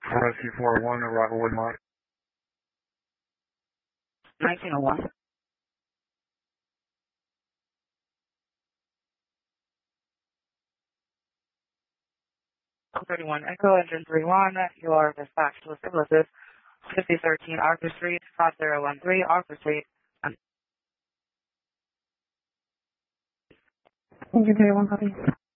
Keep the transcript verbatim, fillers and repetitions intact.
Rescue four oh one, arrival with Mark. nineteen oh one. thirty-one Echo, engine three one, you are dispatched with Symbiosis, fifty thirteen Arthur Street, five zero one three Arthur Street. Engine three one, copy.